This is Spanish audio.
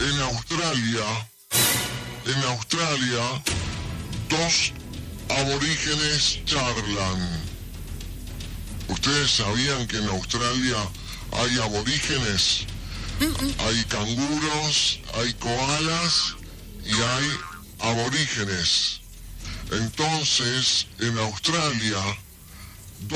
En Australia, dos aborígenes charlan. ¿Ustedes sabían que en Australia hay aborígenes? Hay canguros, hay koalas y hay aborígenes. Entonces, en Australia